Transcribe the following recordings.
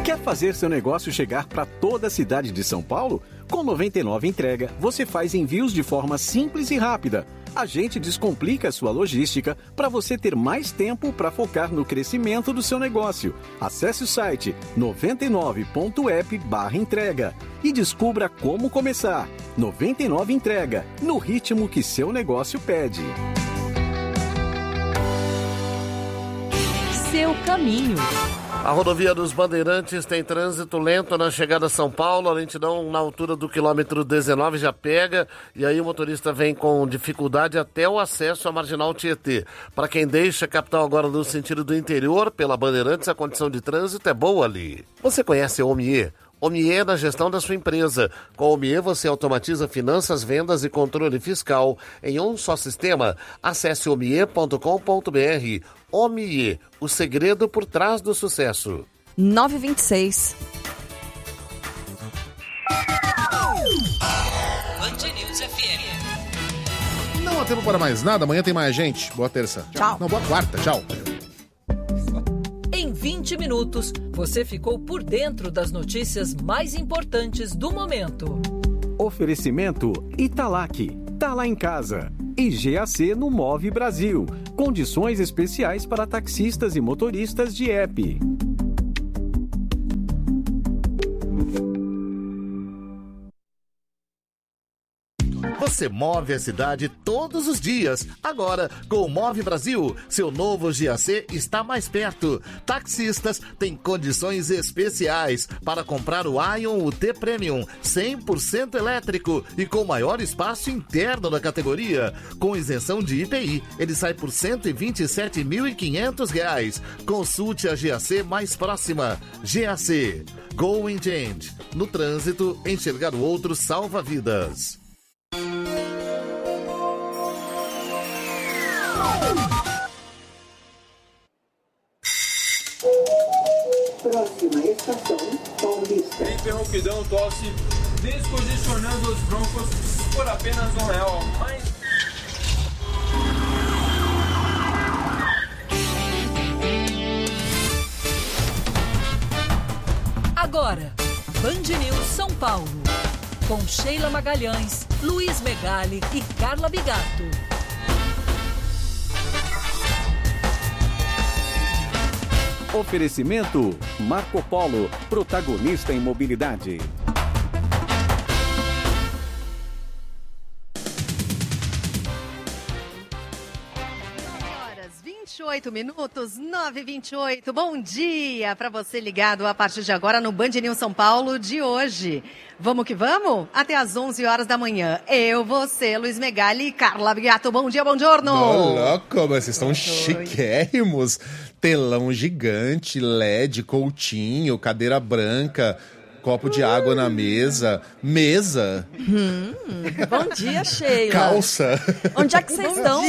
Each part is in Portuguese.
Quer fazer seu negócio chegar para toda a cidade de São Paulo? Com 99 Entrega, você faz envios de forma simples e rápida. A gente descomplica a sua logística para você ter mais tempo para focar no crescimento do seu negócio. Acesse o site 99.app/entrega e descubra como começar. 99 Entrega, no ritmo que seu negócio pede. Seu caminho. A rodovia dos Bandeirantes tem trânsito lento na chegada a São Paulo, a lentidão na altura do quilômetro 19 já pega, e aí o motorista vem com dificuldade até o acesso à Marginal Tietê. Para quem deixa a capital agora no sentido do interior, pela Bandeirantes, a condição de trânsito é boa ali. Você conhece a Omie? Omie na gestão da sua empresa. Com a Omie você automatiza finanças, vendas e controle fiscal em um só sistema. Acesse omie.com.br. Omie, o segredo por trás do sucesso. 9h26. Band News FM. Não há tempo para mais nada, amanhã tem mais gente. Boa terça. Tchau. Não, boa quarta, tchau. Em 20 minutos, você ficou por dentro das notícias mais importantes do momento. Oferecimento Italac, tá lá em casa. E GAC no Move Brasil. Condições especiais para taxistas e motoristas de app. Você move a cidade todos os dias. Agora, com o Move Brasil, seu novo GAC está mais perto. Taxistas têm condições especiais para comprar o Ion UT Premium 100% elétrico e com maior espaço interno da categoria. Com isenção de IPI, ele sai por R$ 127.500. Consulte a GAC mais próxima. GAC. Go and Change. No trânsito, enxergar o outro salva vidas. Próxima estação, Paulista. Hiperrouquidão, tosse, descongestionando os broncos por apenas R$1. Mas... Agora, Band News São Paulo. Com Sheila Magalhães, Luiz Megali e Carla Bigato. Oferecimento Marco Polo, protagonista em mobilidade. 28 minutos, 9h28. Bom dia para você ligado a partir de agora no Band News São Paulo de hoje. Vamos que vamos? Até às 11 horas da manhã. Eu, você, Luiz Megali e Carla Bigato. Bom dia, bom giorno. Ô, louco, mas vocês estão chiquérrimos. Telão gigante, LED, Coutinho, cadeira branca, copo de água na mesa. Mesa. Bom dia, Sheila. Calça. Onde é que vocês estão?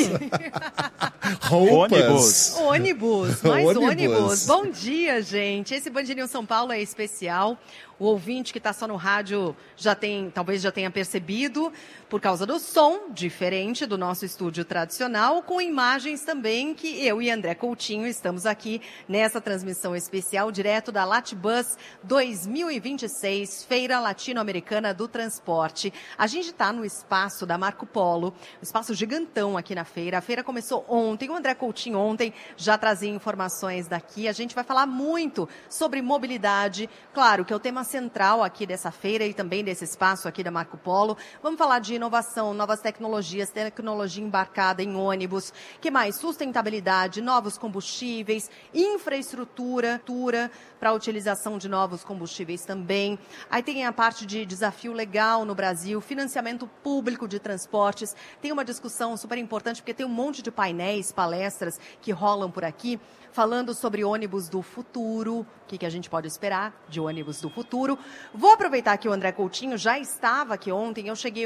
Roupas. Ônibus, mais ônibus. Bom dia, gente. Esse Band News São Paulo é especial. O ouvinte que está só no rádio talvez já tenha percebido, por causa do som diferente do nosso estúdio tradicional, com imagens também que eu e André Coutinho estamos aqui nessa transmissão especial, direto da Latibus 2026, Feira Latino-Americana do Transporte. A gente está no espaço da Marco Polo, um espaço gigantão aqui na feira. A feira começou ontem, o André Coutinho ontem já trazia informações daqui. A gente vai falar muito sobre mobilidade, claro que é o tema central aqui dessa feira e também desse espaço aqui da Marco Polo. Vamos falar de inovação, novas tecnologias, tecnologia embarcada em ônibus, que mais? Sustentabilidade, novos combustíveis, infraestrutura para a utilização de novos combustíveis também. Aí tem a parte de desafio legal no Brasil, financiamento público de transportes. Tem uma discussão super importante, porque tem um monte de painéis, palestras que rolam por aqui, falando sobre ônibus do futuro, o que a gente pode esperar de ônibus do futuro. Vou aproveitar que o André Coutinho já estava aqui ontem, eu cheguei hoje bem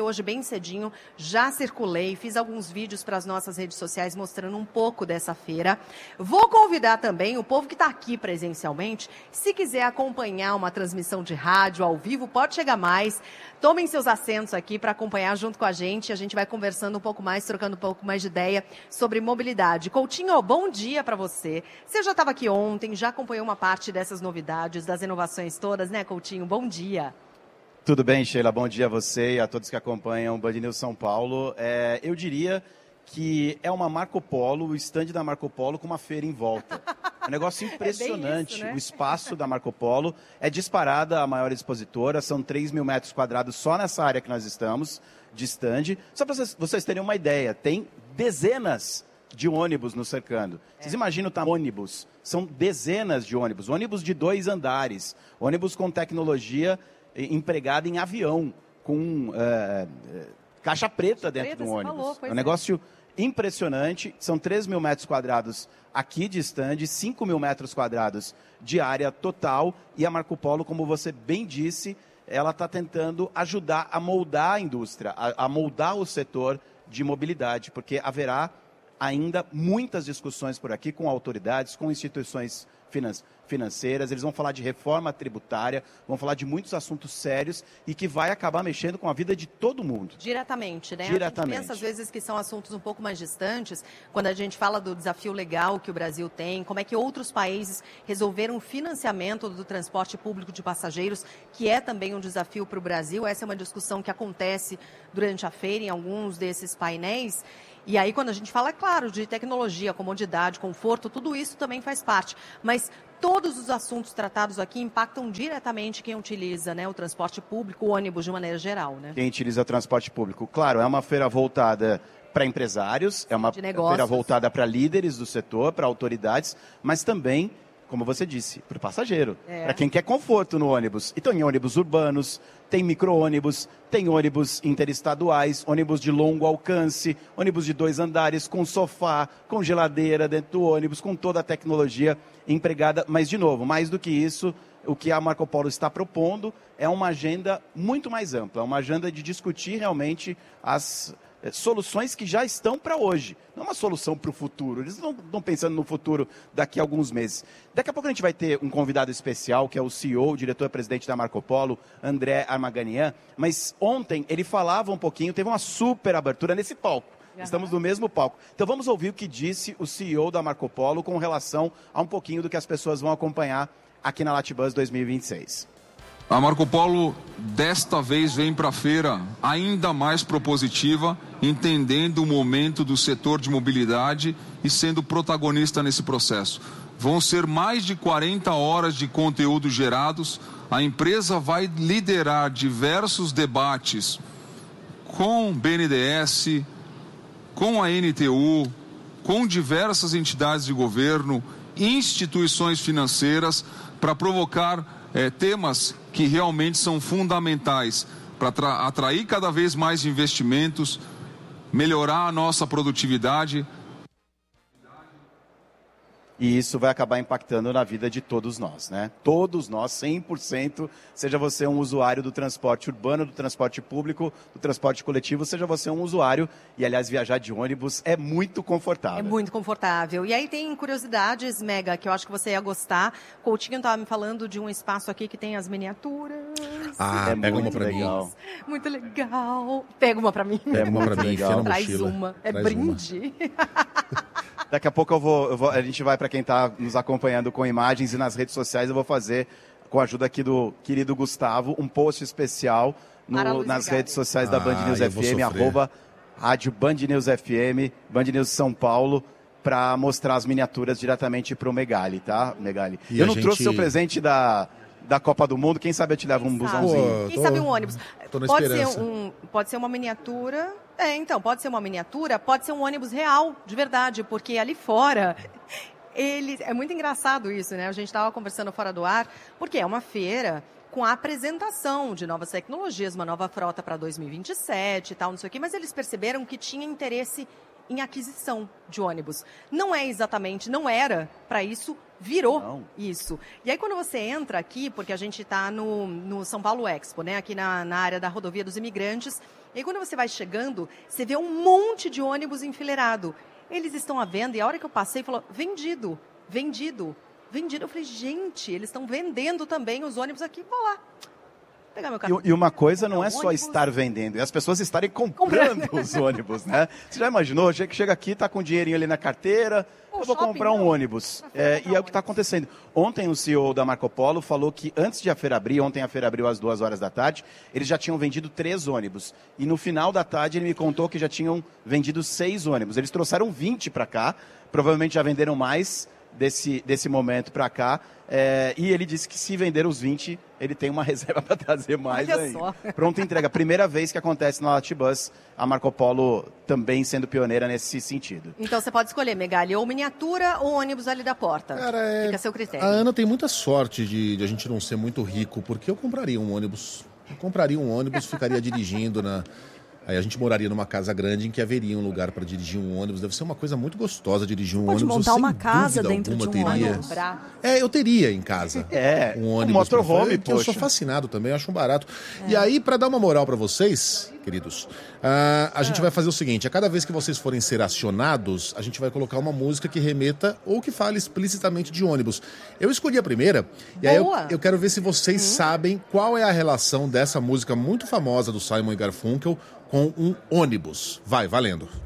cedinho, já circulei, fiz alguns vídeos para as nossas redes sociais mostrando um pouco dessa feira. Vou convidar também o povo que está aqui presencialmente, se quiser acompanhar uma transmissão de rádio ao vivo, pode chegar mais. Tomem seus assentos aqui para acompanhar junto com a gente vai conversando um pouco mais, trocando um pouco mais de ideia sobre mobilidade. Coutinho, bom dia para você. Você já estava aqui ontem, já acompanhou uma parte dessas novidades, das inovações todas, né, Coutinho? Bom dia. Tudo bem, Sheila? Bom dia a você e a todos que acompanham o Band News São Paulo. Eu diria que é uma Marco Polo, o stand da Marco Polo com uma feira em volta. Um negócio impressionante. Isso, né? O espaço da Marco Polo é disparada a maior expositora, são 3 mil metros quadrados só nessa área que nós estamos, de stand. Só para vocês terem uma ideia, tem dezenas de ônibus nos cercando. Vocês imaginam o ônibus? São dezenas de ônibus. Ônibus de 2 andares. Ônibus com tecnologia empregada em avião, com caixa preta dentro do ônibus. É um negócio impressionante. São 3 mil metros quadrados aqui de stand, 5 mil metros quadrados de área total. E a Marco Polo, como você bem disse, ela está tentando ajudar a moldar a indústria, a moldar o setor de mobilidade, porque haverá ainda muitas discussões por aqui com autoridades, com instituições financeiras. Eles vão falar de reforma tributária, vão falar de muitos assuntos sérios e que vai acabar mexendo com a vida de todo mundo. Diretamente, né? Diretamente. A gente pensa, às vezes, que são assuntos um pouco mais distantes, quando a gente fala do desafio legal que o Brasil tem, como é que outros países resolveram o financiamento do transporte público de passageiros, que é também um desafio para o Brasil. Essa é uma discussão que acontece durante a feira em alguns desses painéis. E aí, quando a gente fala, claro, de tecnologia, comodidade, conforto, tudo isso também faz parte. Mas todos os assuntos tratados aqui impactam diretamente quem utiliza, né, o transporte público, o ônibus de maneira geral, né? Quem utiliza o transporte público. Claro, é uma feira voltada para empresários, é uma feira voltada para líderes do setor, para autoridades, mas também, como você disse, para o passageiro, para quem quer conforto no ônibus. Então, em ônibus urbanos, tem micro-ônibus, tem ônibus interestaduais, ônibus de longo alcance, ônibus de 2 andares, com sofá, com geladeira dentro do ônibus, com toda a tecnologia empregada. Mas, de novo, mais do que isso, o que a Marco Polo está propondo é uma agenda muito mais ampla, uma agenda de discutir realmente as soluções que já estão para hoje. Não é uma solução para o futuro. Eles não estão pensando no futuro daqui a alguns meses. Daqui a pouco a gente vai ter um convidado especial, que é o CEO, o diretor-presidente da Marco Polo, André Armaganian. Mas ontem ele falava um pouquinho, teve uma super abertura nesse palco. Estamos no mesmo palco. Então vamos ouvir o que disse o CEO da Marco Polo com relação a um pouquinho do que as pessoas vão acompanhar aqui na Latibus 2026. A Marco Polo, desta vez, vem para a feira ainda mais propositiva, entendendo o momento do setor de mobilidade e sendo protagonista nesse processo. Vão ser mais de 40 horas de conteúdo gerados. A empresa vai liderar diversos debates com BNDES, com a NTU, com diversas entidades de governo, instituições financeiras, para provocar temas que realmente são fundamentais para atrair cada vez mais investimentos, melhorar a nossa produtividade. E isso vai acabar impactando na vida de todos nós, né? Todos nós, 100%, seja você um usuário do transporte urbano, do transporte público, do transporte coletivo, seja você um usuário, e aliás, viajar de ônibus é muito confortável. É muito confortável. E aí tem curiosidades, Mega, que eu acho que você ia gostar. Coutinho estava me falando de um espaço aqui que tem as miniaturas. Pega uma pra mim. Muito legal. Pega uma pra mim. Pega uma pra mim, enfia na Traz mochila. uma. É brinde. Daqui a pouco a gente vai, para quem está nos acompanhando com imagens e nas redes sociais, eu vou fazer, com a ajuda aqui do querido Gustavo, um post especial nas redes sociais da Band News FM, @Rádio Band News FM, Band News São Paulo, para mostrar as miniaturas diretamente para o Megali, tá, Megali? E eu não trouxe seu presente da Copa do Mundo, quem sabe eu te levo um busãozinho. Quem sabe um ônibus. Tô na esperança. Pode ser uma miniatura. Então, pode ser uma miniatura, pode ser um ônibus real, de verdade, porque ali fora, é muito engraçado isso, né? A gente estava conversando fora do ar, porque é uma feira com a apresentação de novas tecnologias, uma nova frota para 2027 e tal, não sei o quê, mas eles perceberam que tinha interesse em aquisição de ônibus. Não era para isso, virou isso. E aí quando você entra aqui, porque a gente está no São Paulo Expo, né, aqui na área da rodovia dos imigrantes, e aí quando você vai chegando, você vê um monte de ônibus enfileirado. Eles estão à venda, e a hora que eu passei, falou, vendido. Eu falei, gente, eles estão vendendo também os ônibus aqui, vou lá. Pegar meu cartão. E uma coisa não é só estar vendendo, é as pessoas estarem comprando os ônibus, né? Você já imaginou? Chega aqui, tá com dinheirinho ali na carteira, eu vou comprar um ônibus. E é o que está acontecendo. Ontem o CEO da Marco Polo falou que antes de a feira abrir, ontem a feira abriu às 2h da tarde, eles já tinham vendido 3 ônibus. E no final da tarde ele me contou que já tinham vendido 6 ônibus. Eles trouxeram 20 para cá, provavelmente já venderam mais desse momento para cá. E ele disse que se vender os 20, ele tem uma reserva para trazer mais ainda. Pronta entrega. Primeira vez que acontece na Latibus, a Marco Polo também sendo pioneira nesse sentido. Então você pode escolher, Megali, ou miniatura ou ônibus ali da porta. Cara, fica a seu critério. A Ana tem muita sorte de a gente não ser muito rico, porque eu compraria um ônibus. Ficaria dirigindo Aí a gente moraria numa casa grande em que haveria um lugar para dirigir um ônibus. Deve ser uma coisa muito gostosa dirigir um ônibus. Pode montar uma casa dentro de um ônibus. Eu teria em casa um ônibus. Um motorhome, eu sou fascinado também, acho um barato. E aí, para dar uma moral para vocês, queridos, a gente vai fazer o seguinte. A cada vez que vocês forem ser acionados, a gente vai colocar uma música que remeta ou que fale explicitamente de ônibus. Eu escolhi a primeira. E aí eu quero ver se vocês sabem qual é a relação dessa música muito famosa do Simon & Garfunkel com um ônibus. Vai, valendo.